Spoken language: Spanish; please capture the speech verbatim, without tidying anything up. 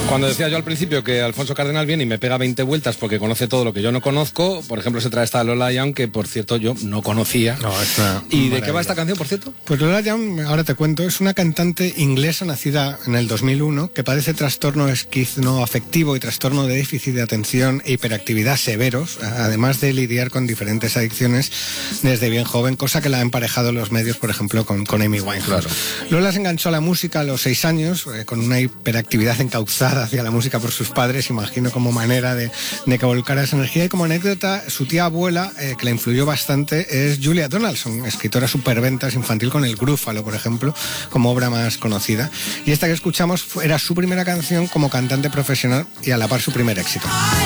Cuando decía yo al principio que Alfonso Cardenal viene y me pega veinte vueltas porque conoce todo lo que yo no conozco, por ejemplo se trae esta Lola Young, que por cierto yo no conocía. No, es una ¿Y de maravilla. qué va esta canción, por cierto? Pues Lola Young, ahora te cuento, es una cantante inglesa nacida en el dos mil uno que padece trastorno esquizoafectivo y trastorno de déficit de atención e hiperactividad severos, además de lidiar con diferentes adicciones desde bien joven, cosa que la ha emparejado en los medios, por ejemplo, con, con Amy Winehouse. Claro. Lola se enganchó a la música a los seis años, eh, con una hiperactividad encauzada hacia la música por sus padres, imagino, como manera de, de que volcara esa energía. Y como anécdota, su tía abuela, eh, que la influyó bastante, es Julia Donaldson, escritora superventas infantil con El Grúfalo, por ejemplo, como obra más conocida. Y esta que escuchamos fue- era su primera canción como cantante profesional y a la par su primer éxito.